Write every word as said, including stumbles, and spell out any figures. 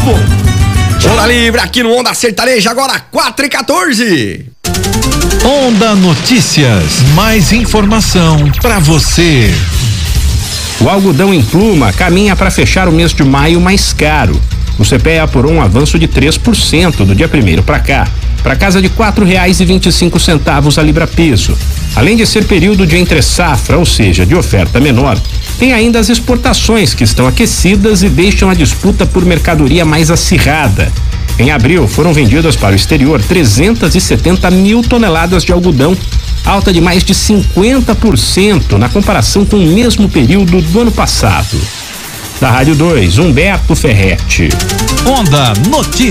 papo. Hora livre aqui no Onda Sertaneja, agora quatro e quatorze. Onda Notícias, mais informação pra você. O algodão em pluma caminha para fechar o mês de maio mais caro. O C P E apurou um avanço de três por cento do dia primeiro para cá, para casa de quatro reais e vinte e cinco centavos a libra-peso. Além de ser período de entre-safra, ou seja, de oferta menor, tem ainda as exportações que estão aquecidas e deixam a disputa por mercadoria mais acirrada. Em abril, foram vendidas para o exterior trezentas e setenta mil toneladas de algodão, alta de mais de cinquenta por cento na comparação com o mesmo período do ano passado. Da Rádio dois, Humberto Ferretti. Onda Notícias.